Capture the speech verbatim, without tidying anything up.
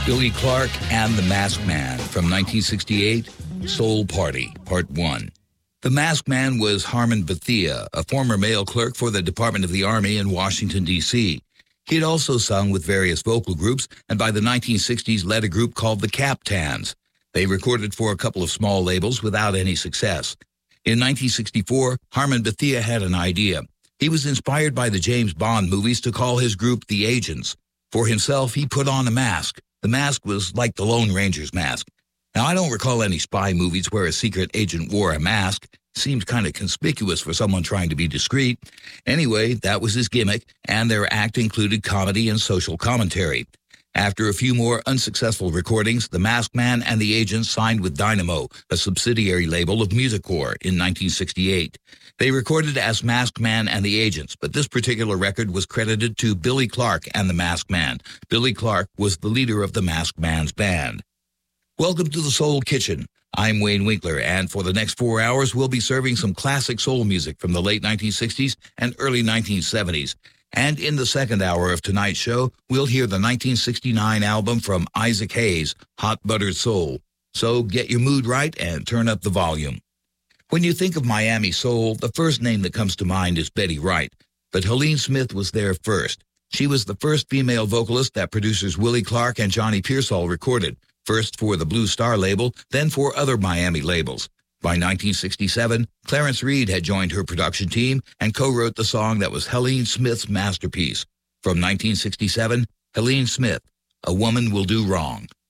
Billy Clark and the Masked Man from nineteen sixty-eight, Soul Party, Part one. The Masked Man was Harmon Bethia, a former mail clerk for the Department of the Army in Washington, D C He had also sung with various vocal groups, and by the nineteen sixties led a group called the Captans. They recorded for a couple of small labels without any success. In nineteen sixty-four, Harmon Bethia had an idea. He was inspired by the James Bond movies to call his group the Agents. For himself, he put on a mask. The mask was like the Lone Ranger's mask. Now, I don't recall any spy movies where a secret agent wore a mask. Seemed kind of conspicuous for someone trying to be discreet. Anyway, that was his gimmick, and their act included comedy and social commentary. After a few more unsuccessful recordings, the Masked Man and the Agents signed with Dynamo, a subsidiary label of Music Core, in nineteen sixty-eight. They recorded as Masked Man and the Agents, but this particular record was credited to Billy Clark and the Masked Man. Billy Clark was the leader of the Masked Man's band. Welcome to the Soul Kitchen. I'm Wayne Winkler, and for the next four hours, we'll be serving some classic soul music from the late nineteen sixties and early nineteen seventies. And in the second hour of tonight's show, we'll hear the nineteen sixty-nine album from Isaac Hayes, Hot Buttered Soul. So get your mood right and turn up the volume. When you think of Miami Soul, the first name that comes to mind is Betty Wright. But Helene Smith was there first. She was the first female vocalist that producers Willie Clark and Johnny Pearsall recorded, first for the Blue Star label, then for other Miami labels. By nineteen sixty-seven, Clarence Reed had joined her production team and co-wrote the song that was Helene Smith's masterpiece. From nineteen sixty-seven, Helene Smith, A Woman Will Do Wrong.